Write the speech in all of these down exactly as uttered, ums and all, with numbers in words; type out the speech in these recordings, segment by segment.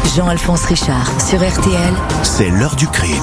Jean-Alphonse Richard sur R T L. C'est l'heure du crime.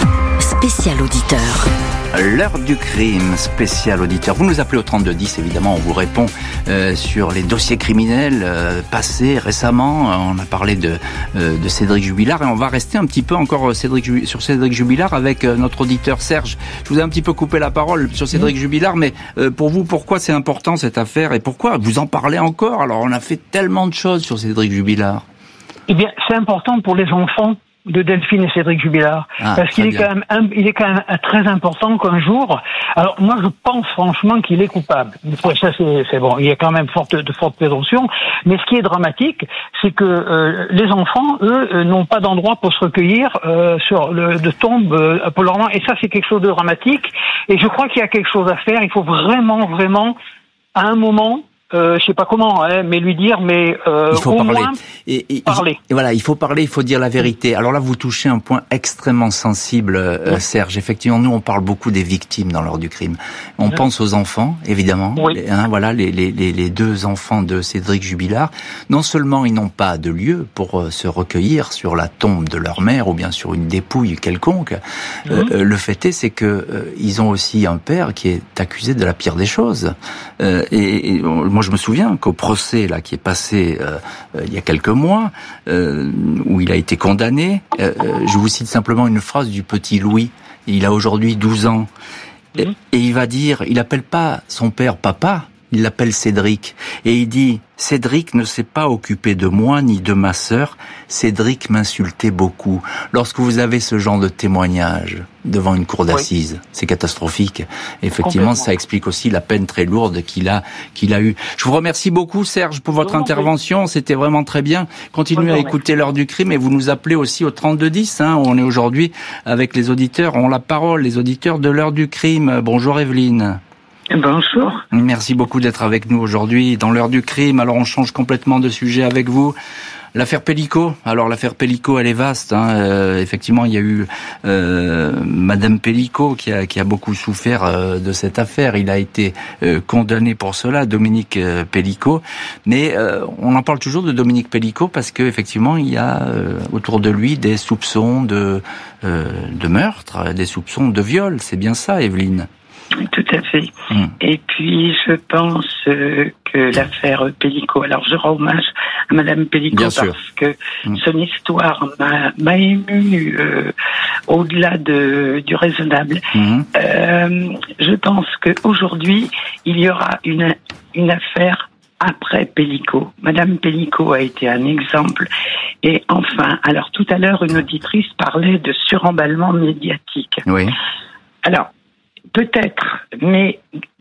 Spécial auditeur. L'heure du crime, spécial auditeur. Vous nous appelez au trente-deux dix, évidemment, on vous répond euh, sur les dossiers criminels euh, passés récemment. On a parlé de, euh, de Cédric Jubilard et on va rester un petit peu encore Cédric, sur Cédric Jubilard avec euh, notre auditeur Serge. Je vous ai un petit peu coupé la parole sur Cédric Jubilard, mais euh, pour vous, pourquoi c'est important cette affaire et pourquoi vous en parlez encore? Alors, on a fait tellement de choses sur Cédric Jubilard. Eh bien, c'est important pour les enfants de Delphine et Cédric Jubilard, ah, parce qu'il est bien. quand même, un, il est quand même très important qu'un jour. Alors moi, je pense franchement qu'il est coupable. Ça, c'est, c'est bon. Il y a quand même forte, de fortes présomptions. Mais ce qui est dramatique, c'est que euh, les enfants, eux, euh, n'ont pas d'endroit pour se recueillir euh, sur le de tombes euh, pour leur nom. Et ça, c'est quelque chose de dramatique. Et je crois qu'il y a quelque chose à faire. Il faut vraiment, vraiment, à un moment. Euh, je sais pas comment, hein, mais lui dire, mais euh, il faut au parler. moins Et, et, parler. Et voilà, il faut parler, il faut dire la vérité. Alors là, vous touchez un point extrêmement sensible, euh, oui. Serge. Effectivement, nous, on parle beaucoup des victimes dans l'heure du crime. On oui. pense aux enfants, évidemment. Oui. Les, hein, voilà, les, les, les, les deux enfants de Cédric Jubilard. Non seulement ils n'ont pas de lieu pour euh, se recueillir sur la tombe de leur mère ou bien sur une dépouille quelconque. Oui. Euh, le fait est, c'est que euh, ils ont aussi un père qui est accusé de la pire des choses. Euh, et, et moi, je me souviens qu'au procès là qui est passé euh, euh, il y a quelques mois, euh, où il a été condamné, euh, je vous cite simplement une phrase du petit Louis. Il a aujourd'hui douze ans. Mmh. Et, et il va dire, il appelle pas son père papa, il l'appelle Cédric. Et il dit, Cédric ne s'est pas occupé de moi ni de ma sœur. Cédric m'insultait beaucoup. Lorsque vous avez ce genre de témoignage devant une cour d'assises, oui. c'est catastrophique. Effectivement, ça explique aussi la peine très lourde qu'il a, qu'il a eue. Je vous remercie beaucoup, Serge, pour votre intervention. C'était vraiment très bien. Continuez à écouter l'heure du crime et vous nous appelez aussi au trente-deux dix. Hein. On est aujourd'hui avec les auditeurs, on la parole, les auditeurs de l'heure du crime. Bonjour Evelyne. Bonjour. Merci beaucoup d'être avec nous aujourd'hui dans l'heure du crime. Alors on change complètement de sujet avec vous. L'affaire Pellico. Alors l'affaire Pellico, elle est vaste. Hein. Euh, effectivement, il y a eu euh, Madame Pellico qui a, qui a beaucoup souffert euh, de cette affaire. Il a été euh, condamné pour cela, Dominique euh, Pellico. Mais euh, on en parle toujours de Dominique Pellico parce que effectivement, il y a euh, autour de lui des soupçons de euh, de meurtre, des soupçons de viol. C'est bien ça, Evelyne? Tout à fait. Mmh. Et puis, je pense euh, que l'affaire Pellico, alors je rends hommage à Madame Pellico Bien parce sûr. que mmh. son histoire m'a, m'a ému euh, au-delà de, du raisonnable. Mmh. Euh, je pense qu'aujourd'hui, il y aura une, une affaire après Pellico. Madame Pellico a été un exemple. Et enfin, alors tout à l'heure, une auditrice parlait de suremballement médiatique. Oui. Alors, peut-être, mais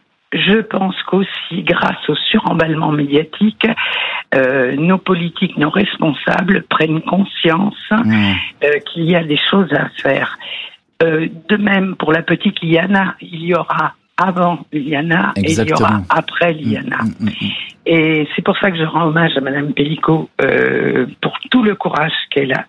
je pense qu'aussi, grâce au suremballement médiatique, euh, nos politiques, nos responsables prennent conscience mmh. euh, qu'il y a des choses à faire. Euh, de même, pour la petite Liana, il y aura avant Liana Exactement. et il y aura après Liana. Mmh, mmh, mmh. Et c'est pour ça que je rends hommage à Madame Pellico euh, pour tout le courage qu'elle a